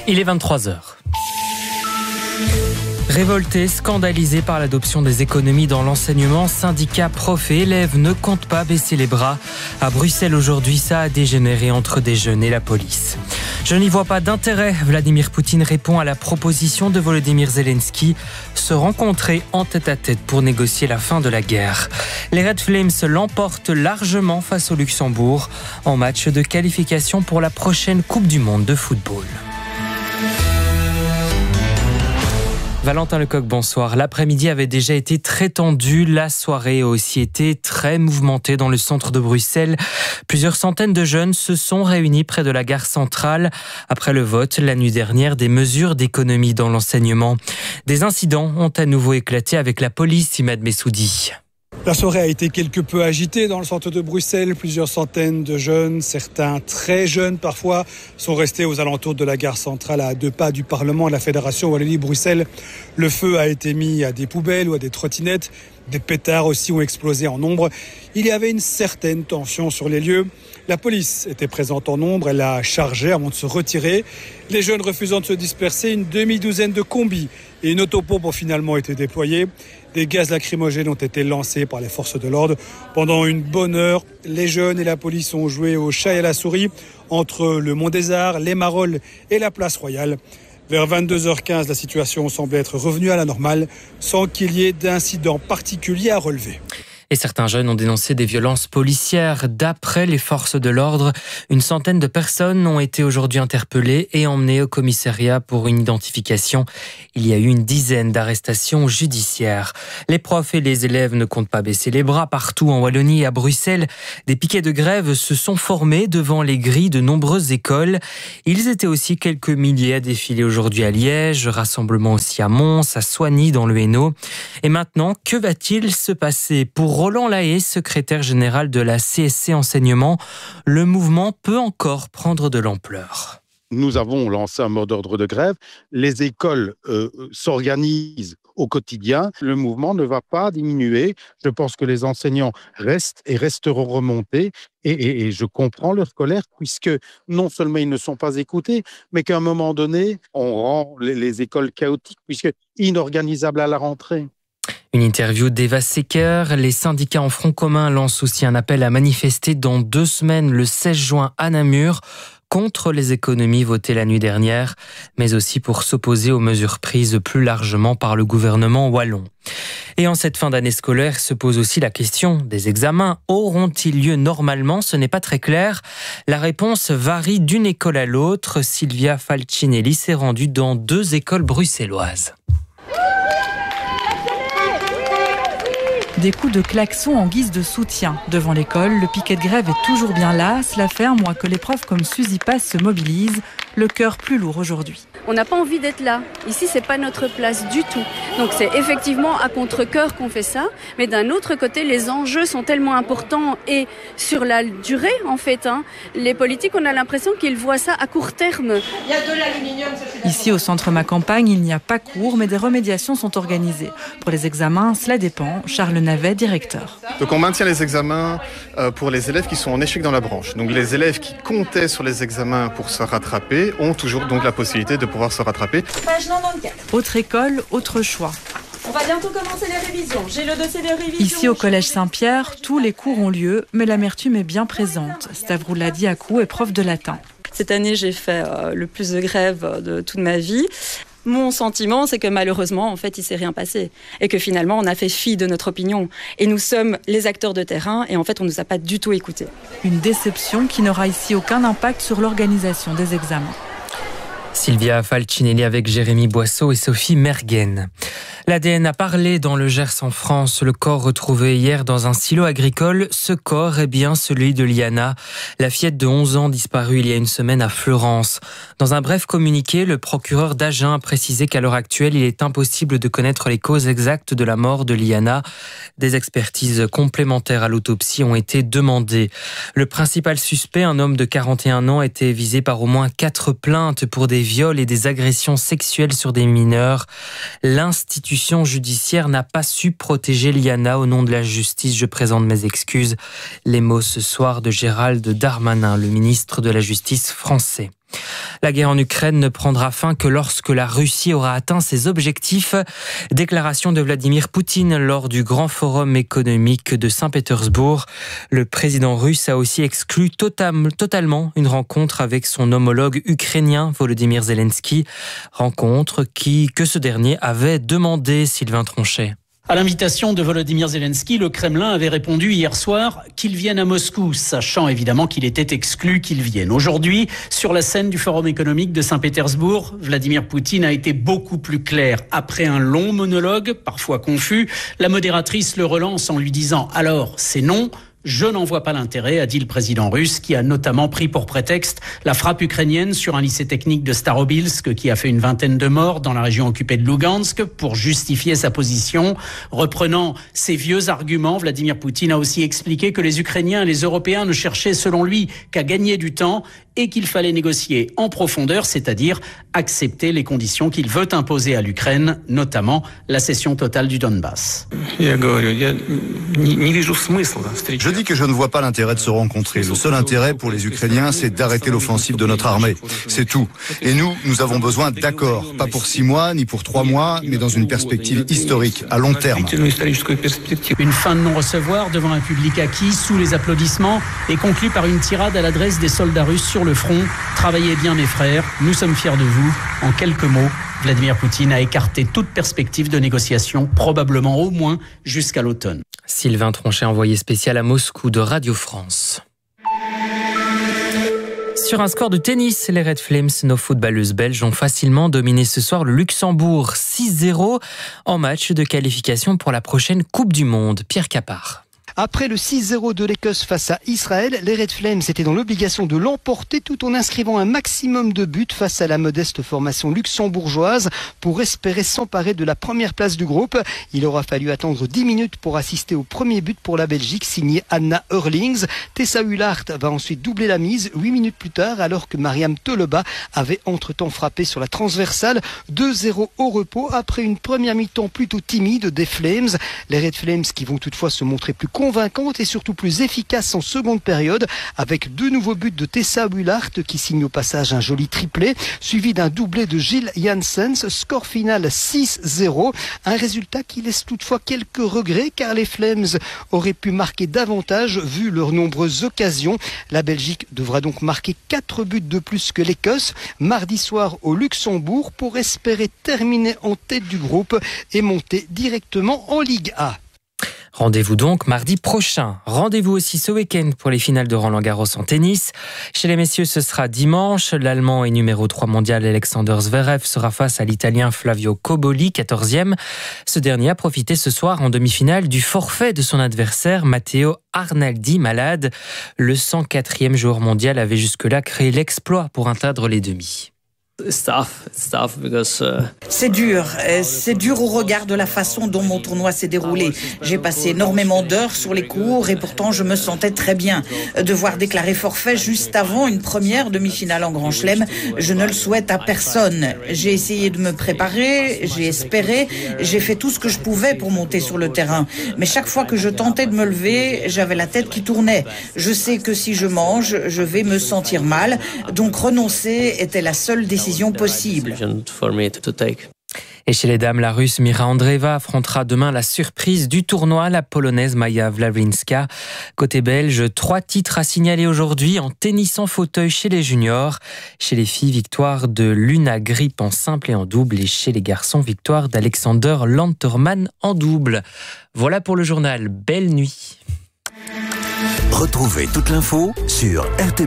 Il est 23h. Révoltés, scandalisés par l'adoption des économies dans l'enseignement, syndicats, profs et élèves ne comptent pas baisser les bras. À Bruxelles aujourd'hui, ça a dégénéré entre des jeunes et la police. Je n'y vois pas d'intérêt. Vladimir Poutine répond à la proposition de Volodymyr Zelensky, se rencontrer en tête-à-tête pour négocier la fin de la guerre. Les Red Flames l'emportent largement face au Luxembourg en match de qualification pour la prochaine Coupe du Monde de football. Valentin Lecoq, bonsoir. L'après-midi avait déjà été très tendu. La soirée a aussi été très mouvementée dans le centre de Bruxelles. Plusieurs centaines de jeunes se sont réunis près de la gare centrale après le vote la nuit dernière des mesures d'économie dans l'enseignement. Des incidents ont à nouveau éclaté avec la police, Imad Messoudi. La soirée a été quelque peu agitée dans le centre de Bruxelles. Plusieurs centaines de jeunes, certains très jeunes parfois, sont restés aux alentours de la gare centrale à 2 pas du Parlement de la Fédération Wallonie-Bruxelles. Le feu a été mis à des poubelles ou à des trottinettes. Des pétards aussi ont explosé en nombre. Il y avait une certaine tension sur les lieux. La police était présente en nombre. Elle a chargé avant de se retirer. Les jeunes refusant de se disperser, une demi-douzaine de combis et une autopompe ont finalement été déployés. Des gaz lacrymogènes ont été lancés par les forces de l'ordre. Pendant une bonne heure, les jeunes et la police ont joué au chat et à la souris entre le Mont des Arts, les Marolles et la place Royale. Vers 22h15, la situation semblait être revenue à la normale, sans qu'il y ait d'incident particulier à relever. Et certains jeunes ont dénoncé des violences policières. D'après les forces de l'ordre, une centaine de personnes ont été aujourd'hui interpellées et emmenées au commissariat pour une identification. Il y a eu une dizaine d'arrestations judiciaires. Les profs et les élèves ne comptent pas baisser les bras. Partout en Wallonie et à Bruxelles, des piquets de grève se sont formés devant les grilles de nombreuses écoles. Ils étaient aussi quelques milliers à défiler aujourd'hui à Liège, rassemblement aussi à Mons, à Soignies dans le Hainaut. Et maintenant, que va-t-il se passer pour Roland Lahaye, secrétaire général de la CSC Enseignement? Le mouvement peut encore prendre de l'ampleur. Nous avons lancé un mot d'ordre de grève. Les écoles s'organisent au quotidien. Le mouvement ne va pas diminuer. Je pense que les enseignants restent et resteront remontés. Et je comprends leur colère, puisque non seulement ils ne sont pas écoutés, mais qu'à un moment donné, on rend les écoles chaotiques, puisque inorganisables à la rentrée. Une interview d'Eva Secker. Les syndicats en front commun lancent aussi un appel à manifester dans 2 semaines, le 16 juin à Namur, contre les économies votées la nuit dernière, mais aussi pour s'opposer aux mesures prises plus largement par le gouvernement wallon. Et en cette fin d'année scolaire se pose aussi la question des examens. Auront-ils lieu normalement? Ce n'est pas très clair. La réponse varie d'une école à l'autre. Sylvia Falcinelli s'est rendue dans 2 écoles bruxelloises. Des coups de klaxon en guise de soutien. Devant l'école, le piquet de grève est toujours bien là. Cela fait un mois que les profs comme Suzy Pass se mobilisent. Le cœur plus lourd aujourd'hui. On n'a pas envie d'être là. Ici, c'est pas notre place du tout. Donc c'est effectivement à contre-cœur qu'on fait ça. Mais d'un autre côté, les enjeux sont tellement importants et sur la durée, en fait. Les politiques, on a l'impression qu'ils voient ça à court terme. Il y a de l'aluminium. Ici, au centre Ma Campagne, il n'y a pas cours, mais des remédiations sont organisées. Pour les examens, cela dépend. Charles Navet, directeur. Donc on maintient les examens pour les élèves qui sont en échec dans la branche. Donc les élèves qui comptaient sur les examens pour se rattraper ont toujours donc la possibilité de pouvoir se rattraper. Page 94. Autre école, autre choix. On va bientôt commencer les révisions. J'ai le dossier de révision. Ici au Collège Saint-Pierre, tous les cours ont lieu, mais l'amertume est bien présente. Stavroula Diakou est prof de latin. Cette année, j'ai fait le plus de grèves de toute ma vie. Mon sentiment, c'est que malheureusement, en fait, il ne s'est rien passé. Et que finalement, on a fait fi de notre opinion. Et nous sommes les acteurs de terrain et en fait, on ne nous a pas du tout écoutés. Une déception qui n'aura ici aucun impact sur l'organisation des examens. Sylvia Falcinelli avec Jérémy Boisseau et Sophie Mergen. L'ADN a parlé dans le Gers en France. Le corps retrouvé hier dans un silo agricole, ce corps est bien celui de Liana, la fillette de 11 ans disparue il y a une semaine à Fleurance. Dans un bref communiqué, le procureur d'Agen a précisé qu'à l'heure actuelle, il est impossible de connaître les causes exactes de la mort de Liana. Des expertises complémentaires à l'autopsie ont été demandées. Le principal suspect, un homme de 41 ans, était visé par au moins 4 plaintes pour des viols et des agressions sexuelles sur des mineurs. L'institution judiciaire n'a pas su protéger Liana. Au nom de la justice, je présente mes excuses. Les mots ce soir de Gérald Darmanin, le ministre de la Justice français. La guerre en Ukraine ne prendra fin que lorsque la Russie aura atteint ses objectifs. Déclaration de Vladimir Poutine lors du Grand Forum économique de Saint-Pétersbourg. Le président russe a aussi exclu totalement une rencontre avec son homologue ukrainien Volodymyr Zelensky. Rencontre que ce dernier avait demandé, Sylvain Tronchet. À l'invitation de Volodymyr Zelensky, le Kremlin avait répondu hier soir qu'il vienne à Moscou, sachant évidemment qu'il était exclu qu'il vienne. Aujourd'hui, sur la scène du Forum économique de Saint-Pétersbourg, Vladimir Poutine a été beaucoup plus clair. Après un long monologue, parfois confus, la modératrice le relance en lui disant « Alors, c'est non ». Je n'en vois pas l'intérêt, a dit le président russe, qui a notamment pris pour prétexte la frappe ukrainienne sur un lycée technique de Starobilsk qui a fait une vingtaine de morts dans la région occupée de Lugansk pour justifier sa position. Reprenant ses vieux arguments, Vladimir Poutine a aussi expliqué que les Ukrainiens et les Européens ne cherchaient selon lui qu'à gagner du temps et qu'il fallait négocier en profondeur, c'est-à-dire accepter les conditions qu'il veut imposer à l'Ukraine, notamment la cession totale du Donbass. Je dis que je ne vois pas l'intérêt de se rencontrer. Le seul intérêt pour les Ukrainiens, c'est d'arrêter l'offensive de notre armée. C'est tout. Et nous avons besoin d'accords. Pas pour 6 mois, ni pour 3 mois, mais dans une perspective historique, à long terme. Une fin de non-recevoir devant un public acquis, sous les applaudissements, et conclue par une tirade à l'adresse des soldats russes sur le front. Travaillez bien mes frères, nous sommes fiers de vous. En quelques mots, Vladimir Poutine a écarté toute perspective de négociation, probablement au moins jusqu'à l'automne. Sylvain Tronchet, envoyé spécial à Moscou de Radio France. Sur un score de tennis, les Red Flames, nos footballeuses belges, ont facilement dominé ce soir le Luxembourg 6-0 en match de qualification pour la prochaine Coupe du Monde. Pierre Capard. Après le 6-0 de l'Écosse face à Israël, les Red Flames étaient dans l'obligation de l'emporter tout en inscrivant un maximum de buts face à la modeste formation luxembourgeoise pour espérer s'emparer de la première place du groupe. Il aura fallu attendre 10 minutes pour assister au premier but pour la Belgique, signé Anna Hurlings. Tessa Ullart va ensuite doubler la mise 8 minutes plus tard, alors que Mariam Toleba avait entre-temps frappé sur la transversale. 2-0 au repos après une première mi-temps plutôt timide des Flames. Les Red Flames qui vont toutefois se montrer plus convaincante et surtout plus efficace en seconde période, avec 2 nouveaux buts de Tessa Ullart qui signe au passage un joli triplé, suivi d'un doublé de Gilles Janssens. Score final 6-0, un résultat qui laisse toutefois quelques regrets car les Flames auraient pu marquer davantage vu leurs nombreuses occasions. La Belgique devra donc marquer 4 buts de plus que l'Écosse mardi soir au Luxembourg pour espérer terminer en tête du groupe et monter directement en Ligue A. Rendez-vous donc mardi prochain. Rendez-vous aussi ce week-end pour les finales de Roland-Garros en tennis. Chez les messieurs, ce sera dimanche. L'Allemand et numéro 3 mondial Alexander Zverev sera face à l'Italien Flavio Cobolli, 14e. Ce dernier a profité ce soir en demi-finale du forfait de son adversaire Matteo Arnaldi, malade. Le 104e joueur mondial avait jusque-là créé l'exploit pour atteindre les demi. C'est dur au regard de la façon dont mon tournoi s'est déroulé. J'ai passé énormément d'heures sur les cours et pourtant je me sentais très bien. Devoir déclarer forfait juste avant une première demi-finale en Grand Chelem, je ne le souhaite à personne. J'ai essayé de me préparer, j'ai espéré, j'ai fait tout ce que je pouvais pour monter sur le terrain. Mais chaque fois que je tentais de me lever, j'avais la tête qui tournait. Je sais que si je mange, je vais me sentir mal. Donc renoncer était la seule décision possible. Et chez les dames, la Russe Mira Andreeva affrontera demain la surprise du tournoi, la Polonaise Maja Wawrinska. Côté belge, 3 titres à signaler aujourd'hui en tennis en fauteuil chez les juniors. Chez les filles, victoire de Luna Grip en simple et en double. Et chez les garçons, victoire d'Alexander Lanterman en double. Voilà pour le journal. Belle nuit. Retrouvez toute l'info sur RTB.